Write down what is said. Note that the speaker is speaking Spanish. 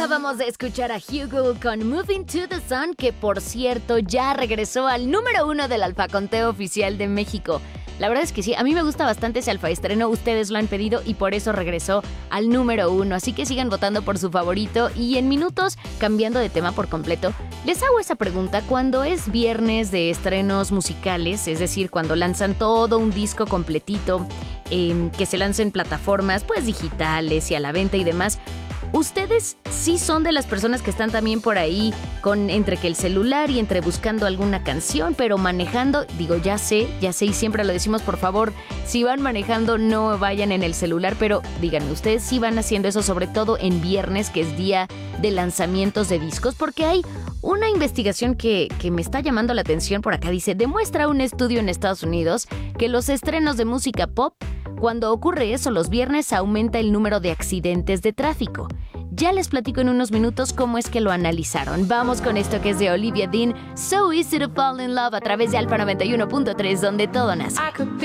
Acabamos de escuchar a Hugo con Moving to the Sun, que por cierto ya regresó al número 1 del alfaconteo oficial de México. La verdad es que sí, a mí me gusta bastante ese alfaestreno, ustedes lo han pedido y por eso regresó al número 1, así que sigan votando por su favorito. Y en minutos, cambiando de tema por completo, les hago esa pregunta: cuando es viernes de estrenos musicales, es decir, cuando lanzan todo un disco completito, que se lanza en plataformas pues digitales y a la venta y demás, ¿ustedes sí son de las personas que están también por ahí con entre que el celular y entre buscando alguna canción, pero manejando? Digo, ya sé, y siempre lo decimos, por favor, si van manejando no vayan en el celular, pero díganme, ¿ustedes sí van haciendo eso, sobre todo en viernes, que es día de lanzamientos de discos? Porque hay una investigación que me está llamando la atención por acá. Dice, demuestra un estudio en Estados Unidos que los estrenos de música pop, cuando ocurre eso los viernes, aumenta el número de accidentes de tráfico. Ya les platico en unos minutos cómo es que lo analizaron. Vamos con esto que es de Olivia Dean, So Easy to Fall in Love, a través de Alfa 91.3, donde todo nace.